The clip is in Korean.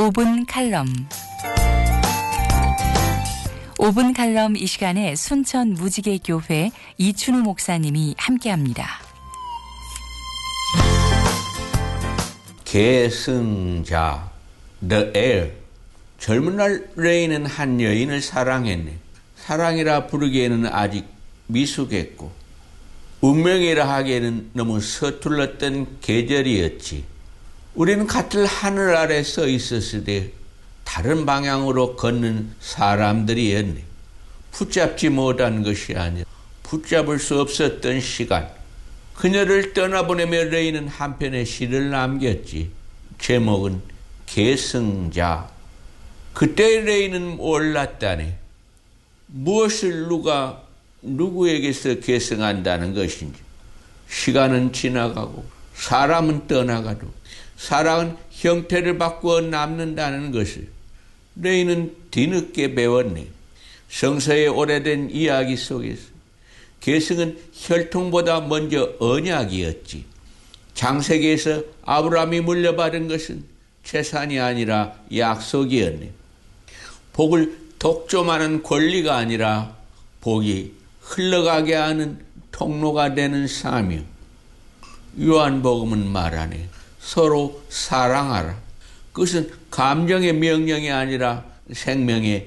5분 칼럼. 5분 칼럼 이 시간에 순천 무지개교회 이춘우 목사님이 함께합니다. 계승자, The Heir. 젊은 날 레이는 한 여인을 사랑했네. 사랑이라 부르기에는 아직 미숙했고 운명이라 하기에는 너무 서툴렀던 계절이었지. 우리는 같은 하늘 아래 서 있었을 때 다른 방향으로 걷는 사람들이었네. 붙잡지 못한 것이 아니라 붙잡을 수 없었던 시간. 그녀를 떠나보내며 레이는 한편의 시를 남겼지. 제목은 계승자. 그때 레이는 몰랐다네. 무엇을 누가 누구에게서 계승한다는 것인지. 시간은 지나가고 사람은 떠나가도 사랑은 형태를 바꾸어 남는다는 것을 레이는 뒤늦게 배웠네. 성서의 오래된 이야기 속에서 계승은 혈통보다 먼저 언약이었지. 창세기에서 아브라함이 물려받은 것은 재산이 아니라 약속이었네. 복을 독점하는 권리가 아니라 복이 흘러가게 하는 통로가 되는 사명. 요한복음은 말하네. 서로 사랑하라. 그것은 감정의 명령이 아니라 생명의